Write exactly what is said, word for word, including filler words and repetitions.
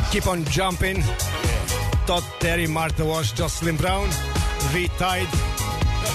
Keep on Jumping, Todd Terry, Martha Wash, Jocelyn Brown, V-Tide,